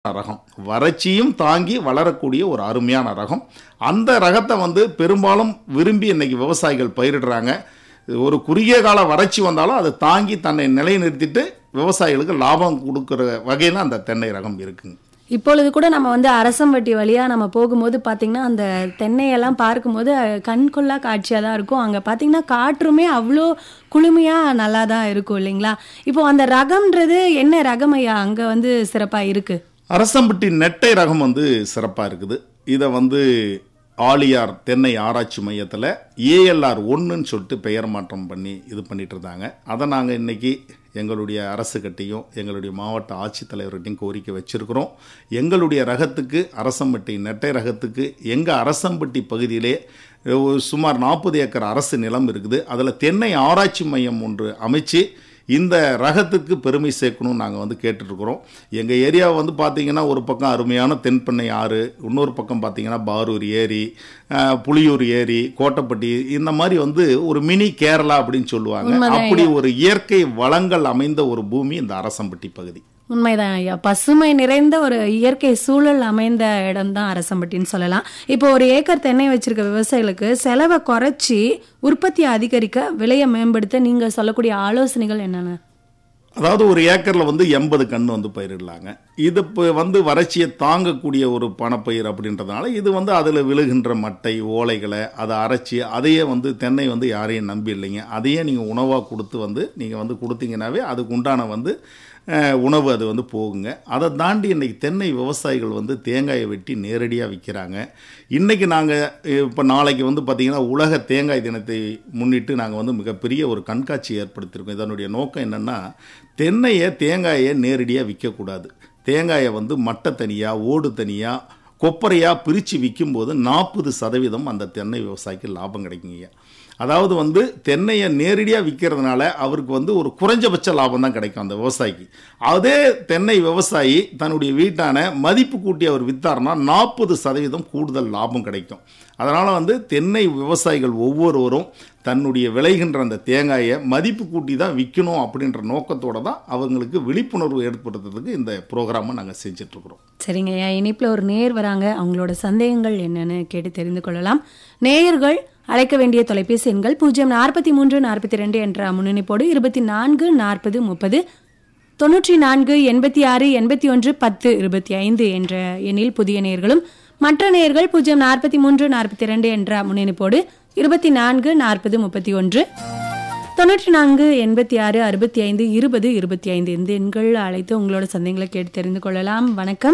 ரகம். வறட்சியும் தாங்கி வளரக்கூடிய ஒரு அருமையான ரகம். அந்த ரகத்தை பெரும்பாலும் விரும்பி இன்னைக்கு விவசாயிகள் பயிரிடுறாங்க. ஒரு குறுகிய கால வறட்சி வந்தாலும் அதை தாங்கி தன்னை நிலைநிறுத்திட்டு விவசாயிகளுக்கு லாபம் கொடுக்குற வகையில் அந்த தென்னை ரகம் இருக்குங்க. இப்பொழுது கூட நம்ம அரசம்பட்டி வழியா நம்ம போகும்போது பாத்தீங்கன்னா அந்த தென்னையெல்லாம் பார்க்கும்போது கண்கொள்ளா காட்சியா தான் இருக்கும். அங்க பாத்தீங்கன்னா காற்றுமே அவ்வளோ குளுமையா நல்லா தான் இருக்கும் இல்லைங்களா? இப்போ அந்த ரகம்ன்றது என்ன ரகம் ஐயா அங்க சிறப்பா இருக்கு? அரசம்பட்டி நெட்டை ரகம் சிறப்பா இருக்குது. இதை ஆழியார் தென்னை ஆராய்ச்சி மையத்தில் ALR 1ன்னு சொல்லிட்டு பெயர் மாற்றம் பண்ணி இது பண்ணிட்டு இருந்தாங்க. அதை நாங்கள் இன்னைக்கு எங்களுடைய அரசுகிட்டையும் எங்களுடைய மாவட்ட ஆட்சித்தலைவர்கிட்டையும் கோரிக்கை வச்சிருக்கிறோம். எங்களுடைய ரகத்துக்கு அரசம்பட்டி நெட்டை ரகத்துக்கு எங்கள் அரசம்பட்டி பகுதியிலே சுமார் 40 ஏக்கர் அரசு நிலம் இருக்குது. அதில் தென்னை ஆராய்ச்சி மையம் ஒன்று அமைச்சு இந்த ரகத்துக்கு பெருமை சேர்க்கணும்னு நாங்கள் கேட்டுட்ருக்குறோம். எங்கள் ஏரியா பார்த்தீங்கன்னா ஒரு பக்கம் அருமையான தென்பெண்ணை ஆறு, இன்னொரு பக்கம் பார்த்தீங்கன்னா பாரூர் ஏரி, புளியூர் ஏரி, கோட்டப்பட்டி, இந்த மாதிரி ஒரு மினி கேரளா அப்படின்னு சொல்லுவாங்க. அப்படி ஒரு இயற்கை வளங்கள் அமைந்த ஒரு பூமி இந்த அரசம்பட்டி பகுதி. உண்மைதான் ஐயா. பசுமை நிறைந்த ஒரு இயற்கை சூழல் அமைந்த இடம் தான் அரசம்பட்டின்னு சொல்லலாம். இப்போ ஒரு ஏக்கர் தென்னை வச்சிருக்க விவசாயிகளுக்கு செலவை குறைச்சி உற்பத்தியை அதிகரிக்க, விலையை மேம்படுத்த நீங்க சொல்லக்கூடிய ஆலோசனைகள் என்னென்ன? அதாவது ஒரு ஏக்கரில் 80 கன்று பயிரிடலாங்க. இது இப்போ வறட்சியை தாங்கக்கூடிய ஒரு பணப்பயிர் அப்படின்றதுனால இது அதில் விழுகின்ற மட்டை ஓலைகளை அதை அரைச்சி அதையே தென்னை யாரையும் நம்பி இல்லைங்க. அதையே நீங்கள் உணவாக கொடுத்து நீங்கள் கொடுத்தீங்கன்னாவே அதுக்கு உண்டான உணவு அது போகுங்க. அதை தாண்டி இன்றைக்கி தென்னை விவசாயிகள் தேங்காயை வெட்டி நேரடியாக விற்கிறாங்க. இன்றைக்கி நாங்கள் இப்போ நாளைக்கு பார்த்திங்கன்னா உலக தேங்காய் தினத்தை முன்னிட்டு நாங்கள் மிகப்பெரிய ஒரு கண்காட்சி ஏற்படுத்தியிருக்கோம். இதனுடைய நோக்கம் என்னென்னா, தேங்காயை நேரடியாக விற்கக்கூடாது. தேங்காயை மட்டை தனியாக ஓடு தனியாக கொப்பரையாக பிரித்து விற்கும்போது 40% அந்த தென்னை விவசாயிக்கு லாபம் கிடைக்குங்க. அதாவது தென்னையை நேரடியாக விற்கிறதுனால அவருக்கு ஒரு குறைஞ்சபட்ச லாபம் தான் கிடைக்கும் அந்த விவசாயிக்கு. அதே தென்னை விவசாயி தன்னுடைய வீட்டான மதிப்பு கூட்டி அவர் விற்றார்னா 40% கூடுதல் லாபம் கிடைக்கும். அதனால் தென்னை விவசாயிகள் ஒவ்வொருவரும் தன்னுடைய விளைகின்ற அந்த தேங்காயை மதிப்பு கூட்டி தான் விற்கணும் அப்படின்ற நோக்கத்தோடு தான் அவங்களுக்கு விழிப்புணர்வு ஏற்படுத்துறதுக்கு இந்த ப்ரோக்ராமை நாங்கள் செஞ்சிட்ருக்குறோம். சரிங்க ஐயா. இனிப்பில் ஒரு நேயர் வராங்க. அவங்களோட சந்தேகங்கள் என்னன்னு கேட்டு தெரிந்து கொள்ளலாம். நேயர்கள் அழைக்க வேண்டிய தொலைபேசி எண்கள் 043 42 என்ற முன்னணிப்போடு 24 40 30 94 86 81 10 25 என்ற எண்ணில் புதிய நேயர்களும், மற்ற நேயர்கள் 043 42 என்ற முன்னணிப்போடு 24 40 31 94 86 65 20 25 இந்த எண்கள் அழைத்து உங்களோட சந்தேகங்களை கேட்டு தெரிந்து கொள்ளலாம். வணக்கம்.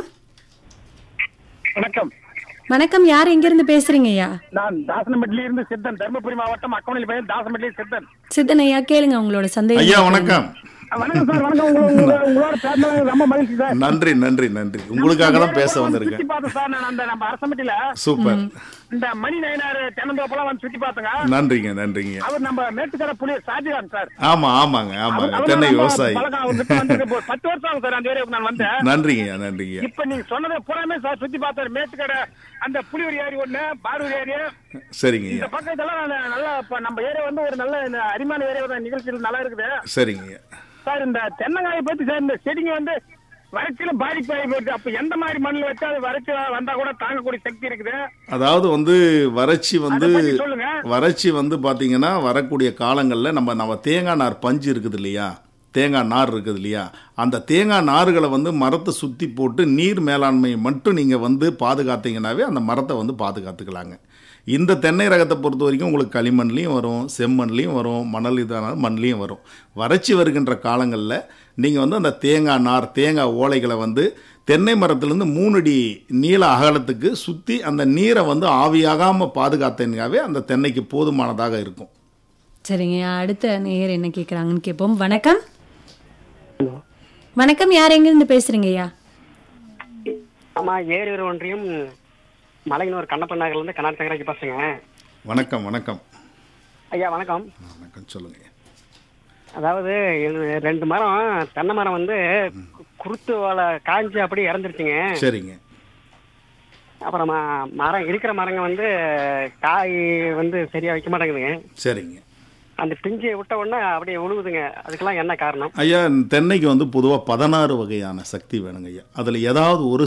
வணக்கம். வணக்கம். யார் எங்கிருந்து பேசுறீங்க ஐயா? நான் தாசனப்பட்டில இருந்து சித்தன், தர்மபுரி மாவட்டம் அக்கமணி பையன், தாசனப்பட்டில சித்தன். சித்தன் ஐயா, கேளுங்க உங்களோட சந்தேகம். ஐயா வணக்கம். வணக்கம் சார். வணக்கம். உங்களோட பேசுறது ரொம்ப மகிழ்ச்சி சார். நன்றி நன்றி நன்றி. உங்களுக்காக தான் பேச வந்திருக்கேன். சுத்தி பார்த்தேன் சார். நான் நம்ம அரசம்பட்டில சூப்பர் இந்த மணி நயனார் தென்னந்தோப்பெல்லாம் சுத்தி பார்த்தங்க. நன்றிங்க நன்றிங்க. அவர் நம்ம மேட்டுக்கரை புலி ஷாஜகான் சார். ஆமாங்க தென்னை விவசாயி. 10 வருஷம் ஆகும் சார் அந்த ஏரியாவுக்கு நான் வந்தேன். நன்றிங்க. இப்ப நீங்க சொன்னதை பூராமே சார் சுத்தி பார்த்தாரு. மேட்டுக்கரை அந்த புலியூர் ஏரி ஒண்ணு, பாரூர் ஏரி. சரிங்க. இந்த பக்கம் இதெல்லாம் நல்லா நம்ம ஏரியா ஒரு நல்ல அருமையான ஏரியா. நிகழ்ச்சிகள் நல்லா இருக்குது. சரிங்க சார். இந்த தென்னங்காயை பத்தி சார், இந்த செடிங்க வறட்சியில பாதிப்பாகி போயிருக்கு. அப்ப எந்த மாதிரி மண்ணில் வச்சா அது வறட்சி வந்தா கூட தாங்கக்கூடிய சக்தி இருக்குது? அதாவது வறட்சி சொல்லுங்க. வறட்சி பாத்தீங்கன்னா வரக்கூடிய காலங்கள்ல நம்ம தேங்காய் நார் பஞ்சு இருக்குது இல்லையா, தேங்காய் நார் இருக்குது இல்லையா, அந்த தேங்காய் நார்களை மரத்தை சுற்றி போட்டு நீர் மேலாண்மை மட்டும் நீங்கள் பாதுகாத்தீங்கன்னாவே அந்த மரத்தை பாதுகாத்துக்கலாங்க. இந்த தென்னை ரகத்தை பொறுத்த வரைக்கும் உங்களுக்கு களிமண்லேயும் வரும், செம்மண்லேயும் வரும், மணல் இதான மண்லேயும் வரும். வறட்சி வருகின்ற காலங்களில் நீங்கள் அந்த தேங்காய் நார் தேங்காய் ஓலைகளை தென்னை மரத்துலேருந்து 3 அடி நீள அகலத்துக்கு சுற்றி அந்த நீரை ஆவியாகாமல் பாதுகாத்தீங்கன்னாவே அந்த தென்னைக்கு போதுமானதாக இருக்கும். சரிங்க. அடுத்த நேயர் என்ன கேட்குறாங்கன்னு கேட்போம். வணக்கம். வணக்கம். யார் எங்கிருந்து பேசுறீங்க ஐயா? ஆமா, ஏரியூர் ஒன்றியம் மலையனூர் கண்ணப்பன் நகர்ல இருந்து கண்ணாடி தகராஜி பேசுங்க. வணக்கம் ஐயா. வணக்கம். சொல்லுங்க. அதாவது 2 மரம் தென்னை மரம் குருத்து வாழை காய்ஞ்சி அப்படி இறந்துருச்சுங்க. சரிங்க. அப்புறம் மரம் இருக்கிற மரங்க காய் சரியா வைக்க மாட்டேங்குதுங்க. சரிங்க. அந்த பிஞ்சை விட்ட உடனே அப்படியே உழுவுதுங்க. அதுக்கெல்லாம் என்ன காரணம்? ஐயா தென்னைக்கு வந்து பொதுவாக 16 வகையான சக்தி வேணுங்க ஐயா. அதில் ஏதாவது ஒரு